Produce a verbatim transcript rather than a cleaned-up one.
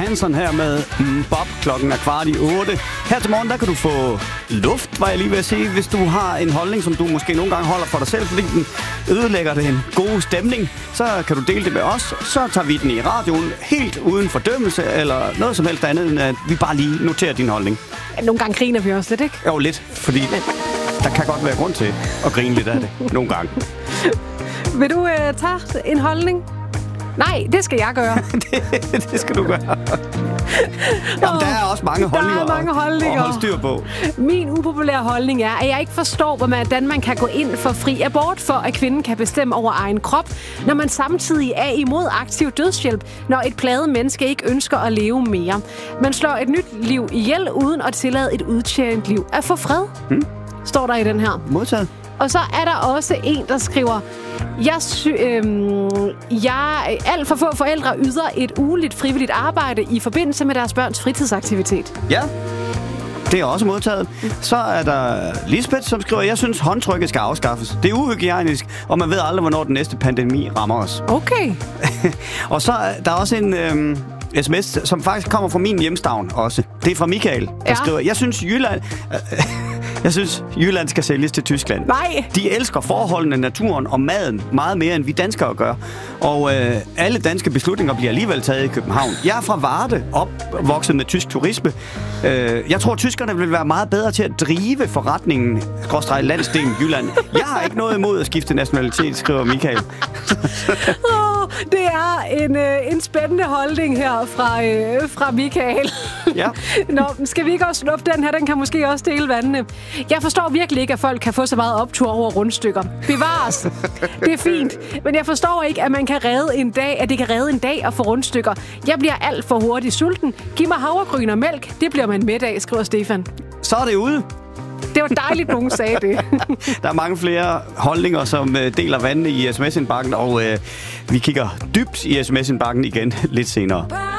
Hansen her med mm, Bob. Klokken er kvart i otte. Her til morgen, der kan du få luft, var jeg lige ved at sige. Hvis du har en holdning, som du måske nogle gange holder for dig selv, fordi den ødelægger den gode stemning, så kan du dele det med os. Så tager vi den i radioen helt uden fordømmelse eller noget som helst andet, end at vi bare lige noterer din holdning. Nogle gange griner vi også lidt, ikke? Jo, lidt, fordi Men... der kan godt være grund til at grine lidt af det. Nogle gange. Vil du øh, tage en holdning? Nej, det skal jeg gøre. det, det skal du gøre. Jamen, der er også mange holdninger, der er mange holdninger. at holde styr på. Min upopulære holdning er, at jeg ikke forstår, hvordan man kan gå ind for fri abort, for at kvinden kan bestemme over egen krop, når man samtidig er imod aktiv dødshjælp, når et plaget menneske ikke ønsker at leve mere. Man slår et nyt liv ihjel, uden at tillade et udtjent liv at få fred. Hmm. Står der i den her. Modtaget. Og så er der også en, der skriver, jeg, sy- øhm, jeg alt for få forældre yder et ugeligt frivilligt arbejde i forbindelse med deres børns fritidsaktivitet. Ja, det er også modtaget. Så er der Lisbeth, som skriver, jeg synes, håndtrykket skal afskaffes. Det er uhygienisk, og man ved aldrig, hvornår den næste pandemi rammer os. Okay. Og så er der også en øhm, sms, som faktisk kommer fra min hjemstavn også. Det er fra Michael, der ja. skriver, jeg synes, Jylland... Øh, Jeg synes, Jylland skal sælges til Tyskland. Nej. De elsker forholdene, naturen og maden meget mere, end vi danskere gør. Og øh, alle danske beslutninger bliver alligevel taget i København. Jeg er fra Varde, opvokset med tysk turisme. Øh, jeg tror, tyskerne vil være meget bedre til at drive forretningen, skråstreg landsdelen Jylland. Jeg har ikke noget imod at skifte nationalitet, skriver Michael. oh, det er en, øh, en spændende holdning her fra, øh, fra Michael. Ja. Nå, skal vi ikke også snuppe den her? Den kan måske også dele vandene. Jeg forstår virkelig ikke, at folk kan få så meget optur over rundstykker. Bevares. Det er fint. Men jeg forstår ikke, at man kan redde en dag, at det kan redde en dag at få rundstykker. Jeg bliver alt for hurtigt sulten. Giv mig havregryn og mælk. Det bliver man midt af, skriver Stefan. Så er det ude. Det var dejligt, nogen sagde det. Der er mange flere holdninger, som øh, deler vandene i sms-indbakken, og øh, vi kigger dybt i sms-indbakken igen lidt senere.